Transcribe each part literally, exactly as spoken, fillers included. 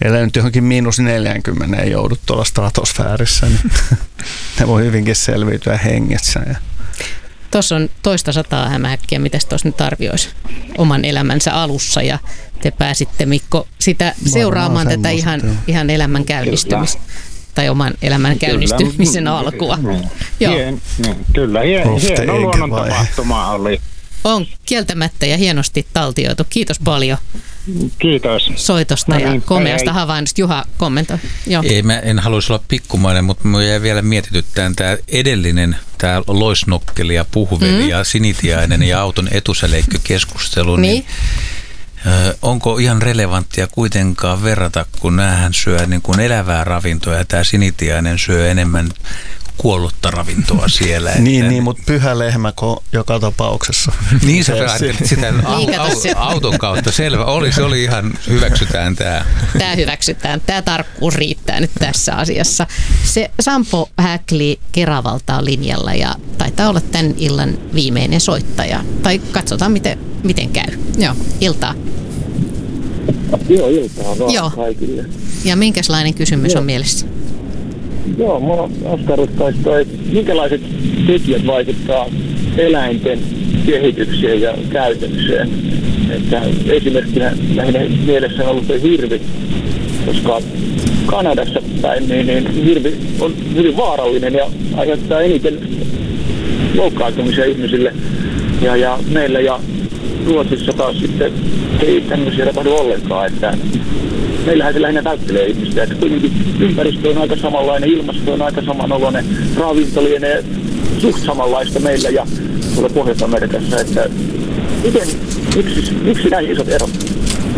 ellei nyt johonkin miinus neljäkymmentä ei joudu tuolla stratosfäärissä, niin ne voi hyvinkin selviytyä hengessä. Tuossa on toista sataa hämähäkkiä, miten tuossa nyt arvioisi oman elämänsä alussa, ja te pääsitte, Mikko, sitä seuraamaan tätä ihan, ihan elämän käynnistymistä. Tai oman elämän käynnistymisen kyllä. alkua. Joo. Hien, kyllä, hien, hieno luonnon tapahtuma oli. On kieltämättä ja hienosti taltioitu. Kiitos paljon. Kiitos. Soitosta no niin, ja komeasta havainnosta. Juha, kommentoi. Joo. Ei, mä en haluaisi olla pikkumainen, mutta minua jäi vielä mietityttään tämä edellinen, tämä loisnokkeli ja puhuveli mm. ja sinitiainen ja auton etusäleikkö-keskustelu. Niin. niin onko ihan relevanttia kuitenkaan verrata, kun näähän syö niin kuin elävää ravintoa ja tämä sinitiainen syö enemmän kuollutta ravintoa siellä. Että niin, niin, mutta pyhä lehmä joka tapauksessa. Niin sä ajattelit sitä au, au, auton kautta. Selvä. Oli, se oli ihan, hyväksytään tämä. Tämä hyväksytään. Tämä tarkkuus riittää nyt tässä asiassa. Se Sampo Häkli Keravalta on linjalla ja taitaa olla tämän illan viimeinen soittaja. Tai katsotaan, miten, miten käy. Joo. Iltaa. Joo, iltaa vaan Joo. kaikille. Ja minkälainen kysymys Joo. on mielessä? Joo, mua askarruttaisi toi, minkälaiset tekijät vaikuttaa eläinten kehitykseen ja käytökseen. Että esimerkkinä lähinnä mielessä on ollut toi hirvi, koska Kanadassa päin niin, niin hirvi on hyvin vaarallinen ja aiheuttaa eniten loukkaantumisia ihmisille. Ja, ja meillä ja Ruotsissa taas sitten ei tämmöisiä tapahdu ollenkaan, että meillähän se lähinnä välttelee ihmistä, että kuitenkin ympäristö on aika samanlainen, ilmasto on aika samanoloinen, ravinto lienee suht samanlaista meillä ja tuolla Pohjois-Amerikassa, että miten, miksi, miksi näin isot erot?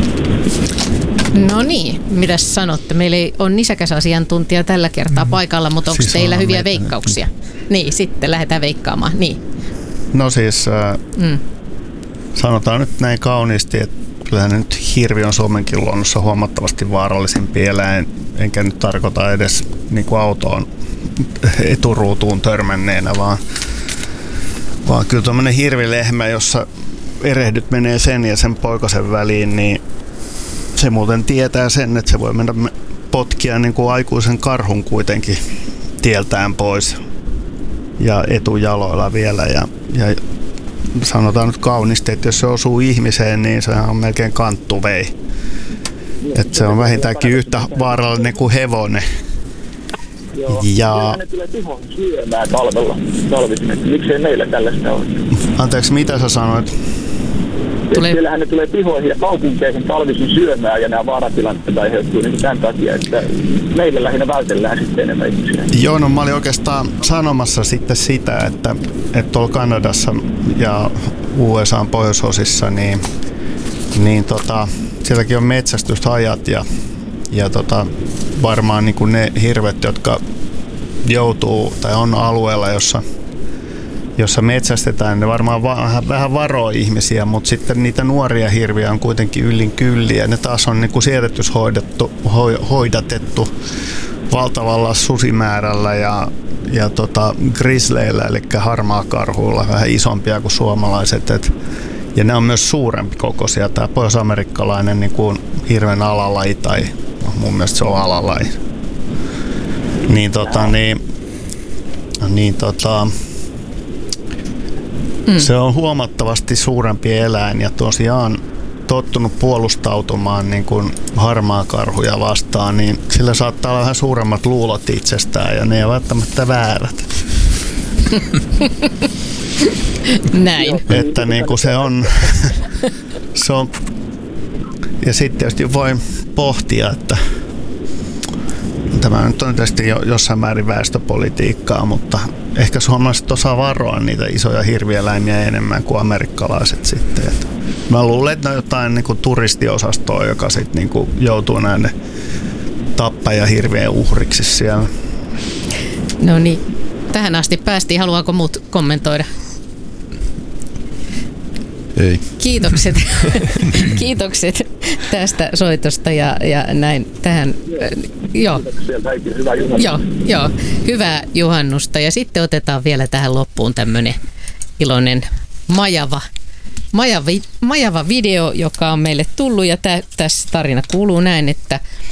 No niin, mitäs sanotte? Meillä ei ole nisäkäsasiantuntija tällä kertaa paikalla, mutta onko siis teillä hyviä meitä veikkauksia? Niin, sitten lähdetään veikkaamaan. Niin. No siis äh, mm. sanotaan nyt näin kauniisti, että kyllähän nyt hirvi on Suomenkin luonnossa huomattavasti vaarallisempi eläin, enkä nyt tarkoita edes niin kuin autoon eturuutuun törmänneenä, vaan, vaan kyllä tuommoinen hirvilehmä, jossa erehdyt menee sen ja sen poikasen väliin, niin se muuten tietää sen, että se voi mennä potkia niin kuin aikuisen karhun kuitenkin tieltään pois ja etujaloilla vielä. Ja, ja sanotaan nyt kauniisti, että jos se osuu ihmiseen, niin se on melkein kanttuvei. Että se on vähintäänkin yhtä vaarallinen kuin hevonen. Joo. Ja ne tulee tuhon syömään talvella, talvisin, että miksei meillä tällaista ole. Anteeksi, mitä sä sanoit? Tulee... Siellähän ne tulee pihoihin ja kaupunkeihin talvisin syömään ja nämä vaaratilanteet aiheutuu niin tämän takia, että meillä lähinnä vältellään sitten enemmän ihmisiä. Joo, no mä olin oikeastaan sanomassa sitten sitä, että, että tuolla Kanadassa ja U S A:n pohjoisosissa, niin, niin tota, sielläkin on metsästyshajat ja, ja tota, varmaan niin kuin ne hirvet, jotka joutuu tai on alueella, jossa jossa metsästetään, ne varmaan vähän, vähän varoo ihmisiä, mutta sitten niitä nuoria hirviä on kuitenkin yllin kylliä. Ne taas on niin kuin siedätyshoidettu, hoidatettu valtavalla susimäärällä ja, ja tota, grizzleillä, eli harmaakarhuilla, vähän isompia kuin suomalaiset. Et, ja ne on myös suurempi kokoisia. Tämä pohjois-amerikkalainen niin kuin hirven alalaji, tai no, mun mielestä se on alalaji. Niin tota, niin, niin tota, Mm. se on huomattavasti suurempi eläin ja tosiaan tottunut puolustautumaan niin kuin harmaakarhuja vastaan, niin sillä saattaa olla vähän suuremmat luulot itsestään ja ne ei välttämättä väärät. Näin. Että niin kuin se on, se on, ja sitten tietysti voi pohtia, että tämä nyt on tietysti jo jossain määrin väestöpolitiikkaa, mutta ehkä suomalaiset osaa varoa niitä isoja hirvieläimiä enemmän kuin amerikkalaiset sitten. Et mä luulen, että ne on jotain niin kuin turistiosastoa, joka sitten niin kuin joutuu näiden tappajahirvien uhriksi siellä. No niin, tähän asti päästiin. Haluaako muut kommentoida? Ei. Kiitokset. Kiitokset tästä soitosta ja, ja näin tähän. Joo. Hyvää juhannusta. Joo, joo, hyvää juhannusta. Ja sitten otetaan vielä tähän loppuun tämmöinen iloinen majava, majava, majava video, joka on meille tullut. Ja tä, tässä tarina kuuluu näin, että